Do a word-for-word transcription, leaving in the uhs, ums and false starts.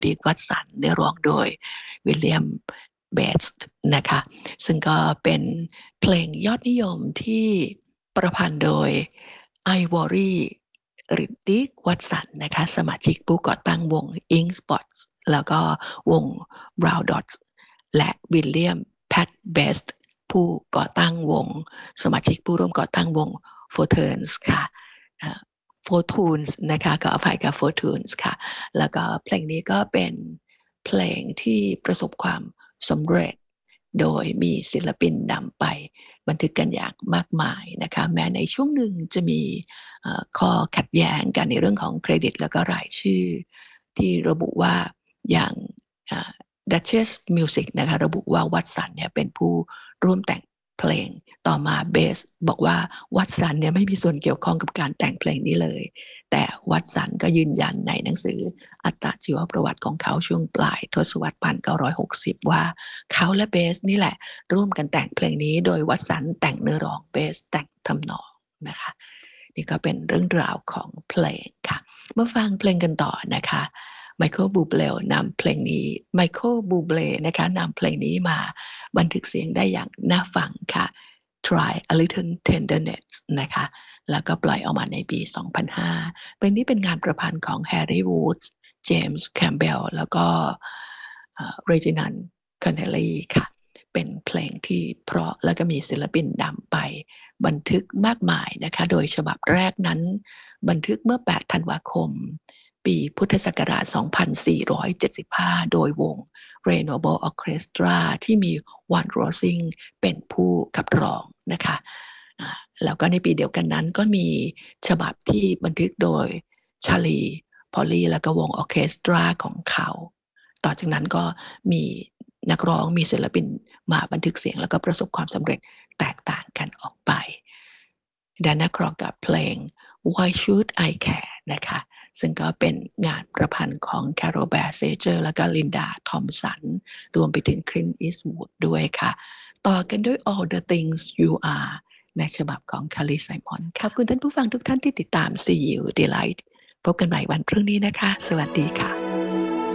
ดิก วัตสันได้ร้องโดยวิลเลียมเบสนะคะซึ่งก็เป็นเพลงยอดนิยมที่ประพันธ์โดยไอวอรี่ริดดิก วัตสันนะคะสมาชิกผู้ก่อตั้งวง Ink Spots แล้วก็วง Brown Dots และวิลเลียมแพตเบสต์ผู้ก่อตั้งวงสมาชิกผู้ร่วมก่อตั้งวง Four Turns ค่ะFour Tunes นะคะก็อภัยกับ Four Tunes ค่ะแล้วก็เพลงนี้ก็เป็นเพลงที่ประสบความสำเร็จโดยมีศิลปินนำไปบันทึกกันอย่างมากมายนะคะแม้ในช่วงหนึ่งจะมีข้อขัดแย้งกันในเรื่องของเครดิตแล้วก็รายชื่อที่ระบุว่าอย่าง Duchess Music นะคะระบุว่าวัตสันเนี่ยเป็นผู้ร่วมแต่งเพลงต่อมาเบสบอกว่าวัตสันเนี่ยไม่มีส่วนเกี่ยวข้องกับการแต่งเพลงนี้เลยแต่วัตสันก็ยืนยันในหนังสืออัตชีวประวัติของเขาช่วงปลายทศวรรษหนึ่งพันเก้าร้อยหกสิบว่าเขาและเบสนี่แหละร่วมกันแต่งเพลงนี้โดยวัตสันแต่งเนื้อร้องเบสแต่งทำนองนะคะนี่ก็เป็นเรื่องราวของเพลงค่ะมาฟังเพลงกันต่อนะคะไมเคิลบูเบลนำเพลงนี้ไมเคิลบูเบลนะคะนำเพลงนี้มาบันทึกเสียงได้อย่างน่าฟังค่ะ Try a Little Tenderness นะคะแล้วก็ปล่อยออกมาในปี สองพันห้า เพลงนี้เป็นงานประพันธ์ของแฮร์รี่วูดส์เจมส์แคมเบลแล้วก็เรจินันคอนเนลลี่ค่ะเป็นเพลงที่เพราะแล้วก็มีศิลปินนำไปบันทึกมากมายนะคะโดยฉบับแรกนั้นบันทึกเมื่อแปดธันวาคมปีพุทธศักราช สองพันสี่ร้อยเจ็ดสิบห้า โดยวง Rainbow Orchestra ที่มีวันโรซิงเป็นผู้ขับร้องนะคะแล้วก็ในปีเดียวกันนั้นก็มีฉบับที่บันทึกโดยชาลีพอลลี่และก็วงออร์เคสตราของเขาต่อจากนั้นก็มีนักร้องมีศิลปินมาบันทึกเสียงแล้วก็ประสบความสำเร็จแตกต่างกันออกไปดานาครองกับเพลง Why Should I Care นะคะซึ่งก็เป็นงานประพันธ์ของ Carol Bayer-Sager และก็ลินดาทอมสันรวมไปถึง Clint Eastwood ด้วยค่ะต่อกันด้วย All the Things You Are ในฉบับของ Carly Simon ขอบคุณท่านผู้ฟังทุกท่านที่ติดตาม See You Delight พบกันใหม่วันพรุ่งนี้นะคะสวัสดีค่ะ